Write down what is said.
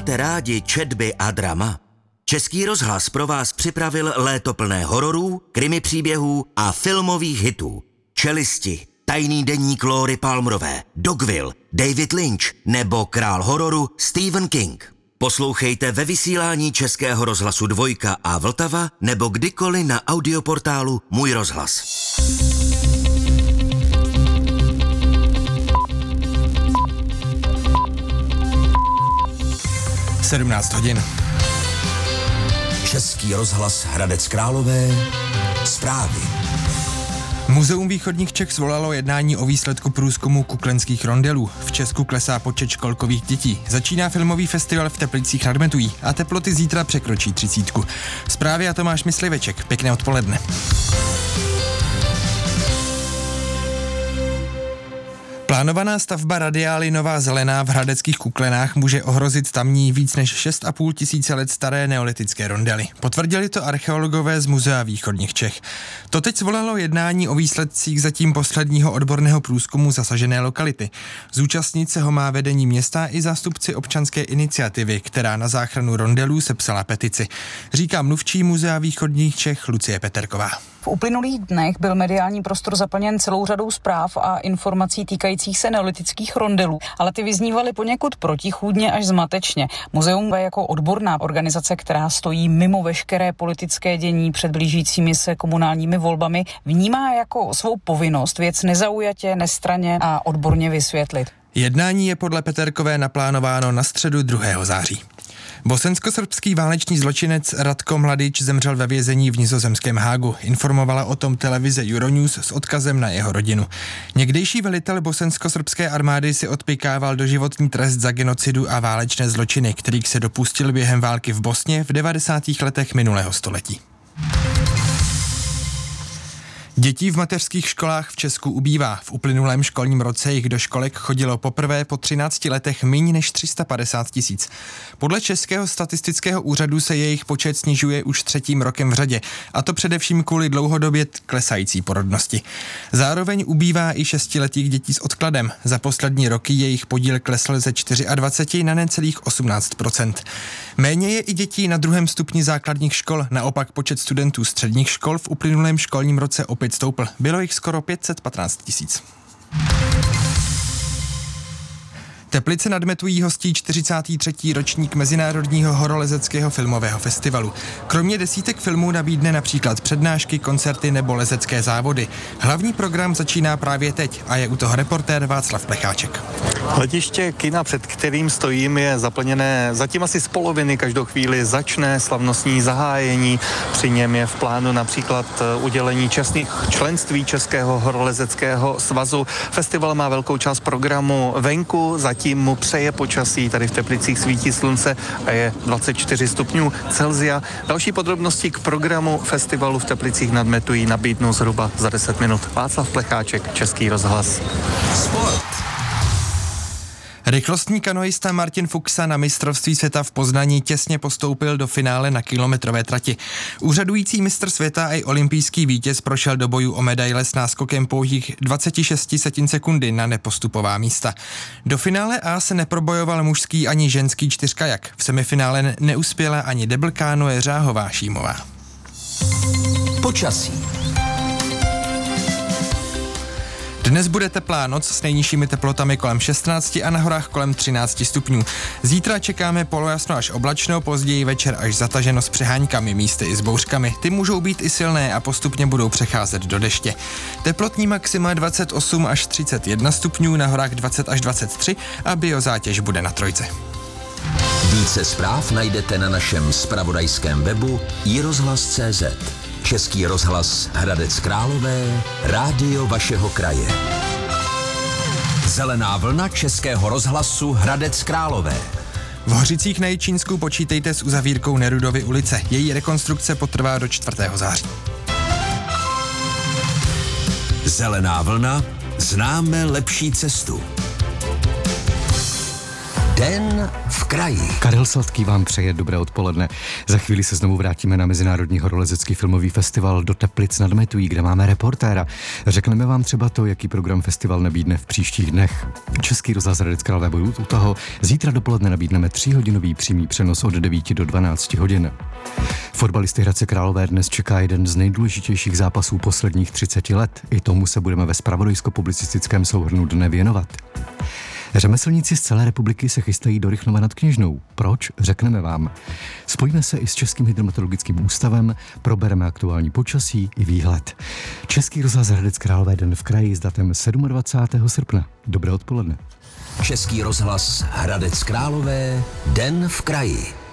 Máte rádi četby a drama? Český rozhlas pro vás připravil léto plné hororů, krimi příběhů a filmových hitů. Čelisti, Tajný deník Lóry Palmerové, Dogville, David Lynch nebo král hororu Stephen King. Poslouchejte ve vysílání Českého rozhlasu Dvojka a Vltava nebo kdykoliv na audioportálu Můj rozhlas. 17 hodin. Český rozhlas Hradec Králové. Zprávy. Muzeum východních Čech svolalo jednání o výsledku průzkumu kuklenských rondelů. V Česku klesá počet školkových dětí. Začíná filmový festival v Teplicích nad Metují a teploty zítra překročí 30. Zprávy a Tomáš Mysliveček. Pěkné odpoledne. Plánovaná stavba radiály Nová Zelená v hradeckých Kuklenách může ohrozit tamní víc než 6,5 tisíce let staré neolitické rondely. Potvrdili to archeologové z Muzea východních Čech. To teď svolalo jednání o výsledcích zatím posledního odborného průzkumu zasažené lokality. Zúčastnit se ho má vedení města i zástupci občanské iniciativy, která na záchranu rondelů sepsala petici. Říká mluvčí Muzea východních Čech Lucie Peterková. V uplynulých dnech byl mediální prostor zaplněn celou řadou zpráv a informací týkajících se neolitických rondelů, ale ty vyznívaly poněkud protichůdně až zmatečně. Muzeum je jako odborná organizace, která stojí mimo veškeré politické dění před blížícími se komunálními volbami, vnímá jako svou povinnost věc nezaujatě, nestranně a odborně vysvětlit. Jednání je podle Peterkové naplánováno na středu 2. září. Bosensko-srbský válečný zločinec Radko Mladič zemřel ve vězení v nizozemském Hágu. Informovala o tom televize Euronews s odkazem na jeho rodinu. Někdejší velitel bosensko-srbské armády si odpykával doživotní trest za genocidu a válečné zločiny, kterých se dopustil během války v Bosně v 90. letech minulého století. Dětí v mateřských školách v Česku ubývá. V uplynulém školním roce jich do školek chodilo poprvé po 13 letech méně než 350 000. Podle Českého statistického úřadu se jejich počet snižuje už 3. rokem v řadě, a to především kvůli dlouhodobě klesající porodnosti. Zároveň ubývá i 6letých dětí s odkladem. Za poslední roky jejich podíl klesl ze 24 na necelých 18%. Méně je i dětí na 2. stupni základních škol, naopak počet studentů středních škol v uplynulém školním roce opět stoupl. Bylo jich skoro 515 000. Teplice nad Metují hostí 43. ročník Mezinárodního horolezeckého filmového festivalu. Kromě desítek filmů nabídne například přednášky, koncerty nebo lezecké závody. Hlavní program začíná právě teď a je u toho reportér Václav Plecháček. Letiště kina, před kterým stojím, je zaplněné zatím asi z poloviny. Každou chvíli začne slavnostní zahájení. Při něm je v plánu například udělení čestných členství Českého horolezeckého svazu. Festival má velkou část programu venku, zatím mu přeje počasí. Tady v Teplicích svítí slunce a je 24 stupňů Celsia. Další podrobnosti k programu festivalu v Teplicích nad Metují nabídnu zhruba za 10 minut. Václav Plecháček, Český rozhlas. Sport. Rychlostní kanoista Martin Fuxa na mistrovství světa v Poznaní těsně postoupil do finále na kilometrové trati. Úřadující mistr světa a i olympijský vítěz prošel do bojů o medaile s náskokem pouhých 26 sekundy na nepostupová místa. Do finále A se neprobojoval mužský ani ženský čtyřkajak. V semifinále neuspěla ani deblkánoe Řáhová Šímová. Počasí. Dnes bude teplá noc s nejnižšími teplotami kolem 16 a na horách kolem 13 stupňů. Zítra čekáme polojasno až oblačno, později večer až zataženo s přeháňkami, místy i s bouřkami. Ty můžou být i silné a postupně budou přecházet do deště. Teplotní maxima 28 až 31 stupňů, na horách 20 až 23 a biozátěž bude na 3. Více zpráv najdete na našem zpravodajském webu iRozhlas.cz. Český rozhlas Hradec Králové, rádio vašeho kraje. Zelená vlna Českého rozhlasu Hradec Králové. V Hořicích na Jičínsku počítejte s uzavírkou Nerudovy ulice. Její rekonstrukce potrvá do 4. září. Zelená vlna, známe lepší cestu. Den v kraji. Karel Sladký vám přeje dobré odpoledne. Za chvíli se znovu vrátíme na Mezinárodní horolezecký filmový festival do Teplic nad Metují, kde máme reportéra. Řekneme vám třeba to, jaký program festival nabídne v příštích dnech. Český rozhlas Hradec Králové budou u toho. Zítra dopoledne nabídneme 3hodinový přímý přenos od 9 do 12 hodin. Fotbalisty Hradce Králové dnes čeká jeden z nejdůležitějších zápasů posledních 30 let. I tomu se budeme ve zpravodajsko-publicistickém souhrnu dne věnovat. Řemeslníci z celé republiky se chystají do Rychnova nad Kněžnou. Proč? Řekneme vám. Spojíme se i s Českým hydrometeorologickým ústavem, probereme aktuální počasí i výhled. Český rozhlas Hradec Králové Den v kraji s datem 27. srpna. Dobré odpoledne. Český rozhlas Hradec Králové Den v kraji.